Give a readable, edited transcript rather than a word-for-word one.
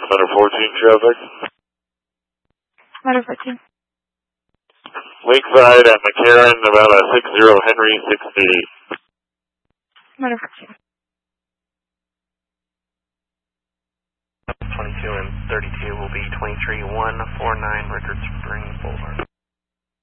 Motor 14 traffic. Motor 14. Lakeside at McCarran, about a 60 Henry 680. Motor 14. 22 and 32 will be 23-149 Rickard Spring Boulevard.